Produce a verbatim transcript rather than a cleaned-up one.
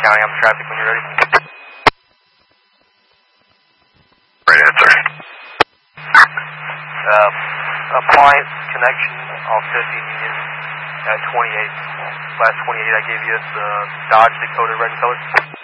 County, I'm traffic when you're ready. Right answer. Uh, appliance connection off fifteen Union at twenty-eight. Last twenty-eight I gave you, the Dodge Dakota red and color.